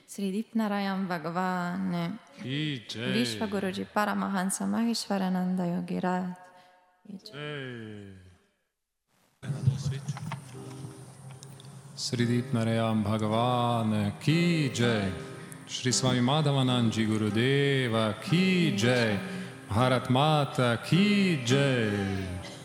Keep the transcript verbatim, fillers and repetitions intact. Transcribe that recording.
Sri Dipnarayam Bhagavan Ki Jai. Vishwaguruji Paramahansa Maheshwarananda Yogi Raj. Sri Dipnarayam Bhagavan Ki Jai. Shri Swami Madhavananji Gurudeva Ki Jai. Bharat Mata Ki Jai.